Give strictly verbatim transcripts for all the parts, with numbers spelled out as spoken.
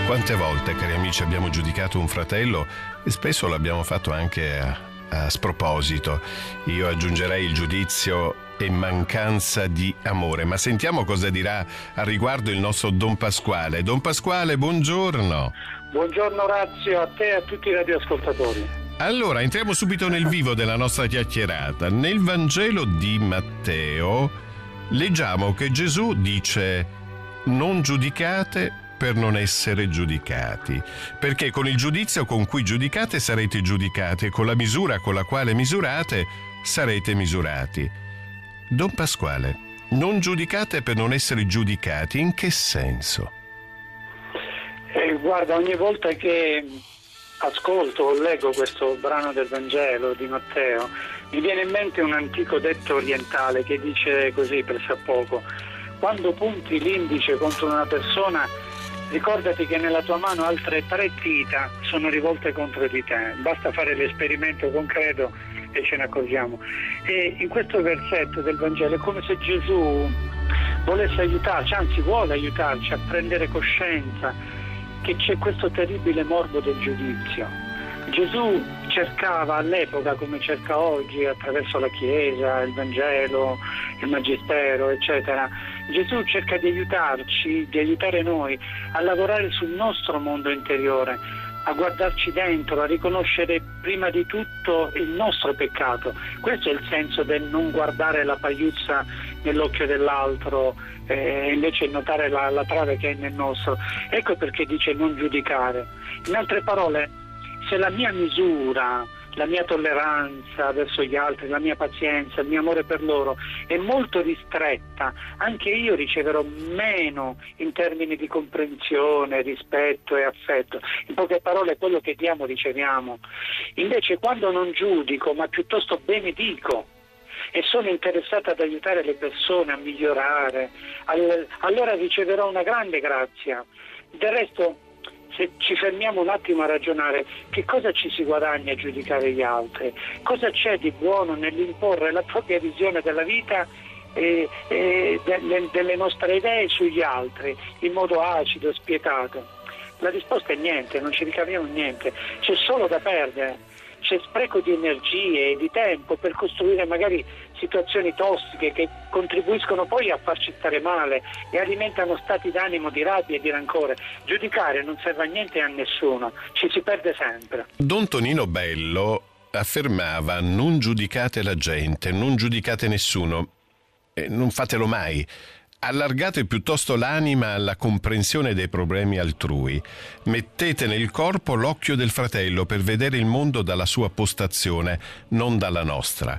Quante volte, cari amici, abbiamo giudicato un fratello e spesso l'abbiamo fatto anche a, a sproposito. Io aggiungerei il giudizio e mancanza di amore. Ma sentiamo cosa dirà al riguardo il nostro Don Pasquale. Don Pasquale, buongiorno. Buongiorno Orazio, a te e a tutti i radioascoltatori. Allora, entriamo subito nel vivo della nostra chiacchierata. Nel Vangelo di Matteo leggiamo che Gesù dice: non giudicate per non essere giudicati, perché con il giudizio con cui giudicate sarete giudicati e con la misura con la quale misurate sarete misurati. Don Pasquale, non giudicate per non essere giudicati, in che senso? Eh, guarda, ogni volta che ascolto o leggo questo brano del Vangelo di Matteo mi viene in mente un antico detto orientale che dice così pressappoco: quando punti l'indice contro una persona, ricordati che nella tua mano altre tre dita sono rivolte contro di te. Basta fare l'esperimento concreto e ce ne accorgiamo. E in questo versetto del Vangelo è come se Gesù volesse aiutarci, anzi vuole aiutarci a prendere coscienza che c'è questo terribile morbo del giudizio. Gesù cercava all'epoca, come cerca oggi attraverso la Chiesa, il Vangelo, il Magistero, eccetera, Gesù cerca di aiutarci, di aiutare noi a lavorare sul nostro mondo interiore, a guardarci dentro, a riconoscere prima di tutto il nostro peccato. Questo è il senso del non guardare la pagliuzza nell'occhio dell'altro e eh, invece notare la, la trave che è nel nostro. Ecco perché dice non giudicare. In altre parole, se la mia misura, la mia tolleranza verso gli altri, la mia pazienza, il mio amore per loro è molto ristretta, anche io riceverò meno in termini di comprensione, rispetto e affetto. In poche parole, quello che diamo riceviamo. Invece quando non giudico, ma piuttosto benedico e sono interessata ad aiutare le persone a migliorare, allora riceverò una grande grazia. Del resto, se ci fermiamo un attimo a ragionare, che cosa ci si guadagna a giudicare gli altri? Cosa c'è di buono nell'imporre la propria visione della vita e, e delle, delle nostre idee sugli altri in modo acido, spietato? La risposta è niente, non ci ricaviamo niente, c'è solo da perdere. C'è spreco di energie e di tempo per costruire magari situazioni tossiche che contribuiscono poi a farci stare male e alimentano stati d'animo di rabbia e di rancore. Giudicare non serve a niente e a nessuno, ci si perde sempre. Don Tonino Bello affermava: non giudicate la gente, non giudicate nessuno, e non fatelo mai. Allargate piuttosto l'anima alla comprensione dei problemi altrui. Mettete nel corpo l'occhio del fratello per vedere il mondo dalla sua postazione, non dalla nostra.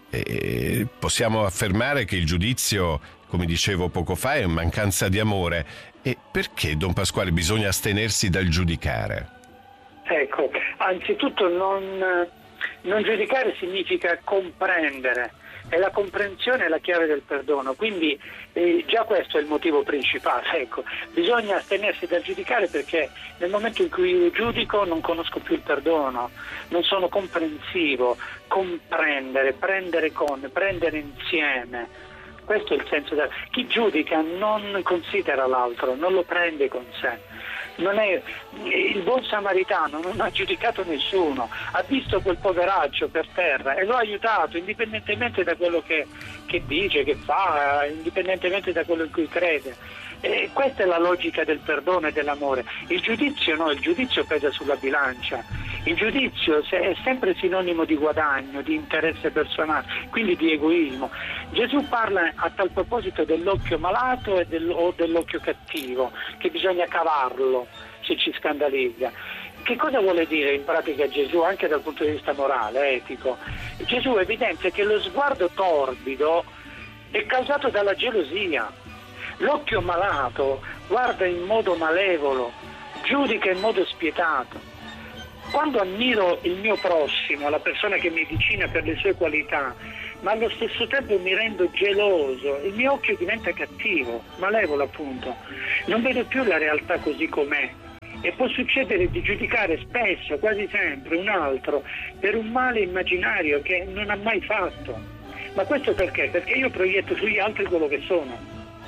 E possiamo affermare che il giudizio, come dicevo poco fa, è mancanza di amore. E perché, Don Pasquale, bisogna astenersi dal giudicare? Ecco, anzitutto non, non giudicare significa comprendere. E la comprensione è la chiave del perdono, quindi eh, già questo è il motivo principale. Ecco, bisogna astenersi dal giudicare perché nel momento in cui io giudico non conosco più il perdono, non sono comprensivo. Comprendere, prendere con, prendere insieme, questo è il senso del... Chi giudica non considera l'altro, non lo prende con sé. Non è il buon samaritano, non ha giudicato nessuno, ha visto quel poveraccio per terra e lo ha aiutato indipendentemente da quello che, che dice, che fa, indipendentemente da quello in cui crede. E questa è la logica del perdono e dell'amore. Il giudizio no, il giudizio pesa sulla bilancia. Il giudizio è sempre sinonimo di guadagno, di interesse personale, quindi di egoismo. Gesù parla a tal proposito dell'occhio malato e del, o dell'occhio cattivo, che bisogna cavarlo se ci scandalizza. Che cosa vuole dire in pratica Gesù anche dal punto di vista morale, etico? Gesù evidenzia che lo sguardo torbido è causato dalla gelosia. L'occhio malato guarda in modo malevolo, giudica in modo spietato. Quando ammiro il mio prossimo, la persona che mi vicina per le sue qualità, ma allo stesso tempo mi rendo geloso, il mio occhio diventa cattivo, malevolo appunto. Non vedo più la realtà così com'è e può succedere di giudicare spesso, quasi sempre, un altro per un male immaginario che non ha mai fatto. Ma questo perché? Perché io proietto sugli altri quello che sono.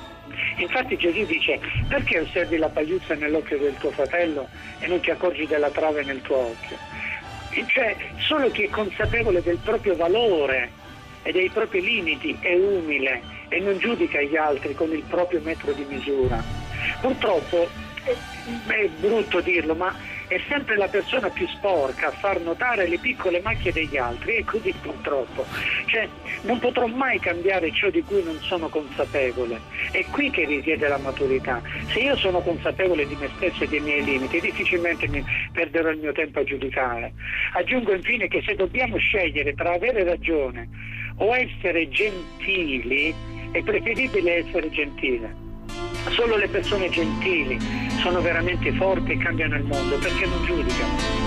Infatti Gesù dice: perché osservi la pagliuzza nell'occhio del tuo fratello e non ti accorgi della trave nel tuo occhio? Cioè, solo chi è consapevole del proprio valore e dei propri limiti è umile e non giudica gli altri con il proprio metro di misura. Purtroppo è brutto dirlo, ma è sempre la persona più sporca a far notare le piccole macchie degli altri, e così purtroppo. Cioè, non potrò mai cambiare ciò di cui non sono consapevole. È qui che risiede la maturità. Se io sono consapevole di me stesso e dei miei limiti, difficilmente mi perderò il mio tempo a giudicare. Aggiungo infine che se dobbiamo scegliere tra avere ragione o essere gentili, è preferibile essere gentile. Solo le persone gentili sono veramente forti e cambiano il mondo, perché non giudicano.